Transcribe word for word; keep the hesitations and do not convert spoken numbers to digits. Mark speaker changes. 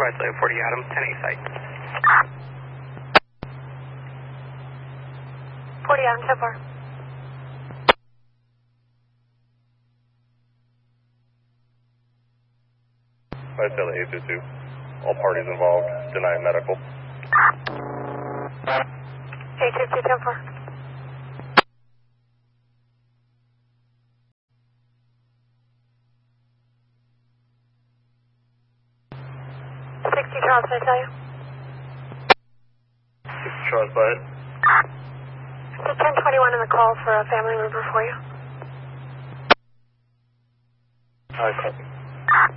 Speaker 1: Advise Leo forty Adam, ten eight site.
Speaker 2: forty Adam, so far.
Speaker 3: Advise Leo eight two two. All parties involved deny medical.
Speaker 2: eight two two, ten four. sixty Charles, did I tell you?
Speaker 3: sixty Charles, go ahead.
Speaker 2: It's ten twenty-one in the call for a family member for you.
Speaker 3: Alright, copy.